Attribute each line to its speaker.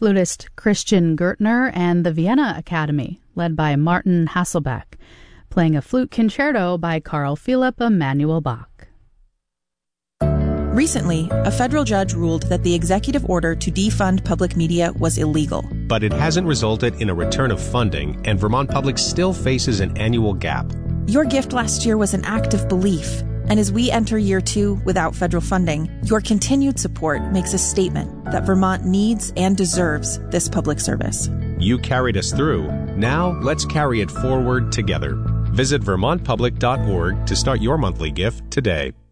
Speaker 1: flutist Christian Gertner and the Vienna Academy, led by Martin Hasselbeck, playing a flute concerto by Carl Philipp Emanuel Bach.
Speaker 2: Recently, a federal judge ruled that the executive order to defund public media was illegal.
Speaker 3: But it hasn't resulted in a return of funding, and Vermont Public still faces an annual gap.
Speaker 2: Your gift last year was an act of belief, and as we enter year 2 without federal funding, your continued support makes a statement that Vermont needs and deserves this public service.
Speaker 3: You carried us through. Now let's carry it forward together. Visit vermontpublic.org to start your monthly gift today.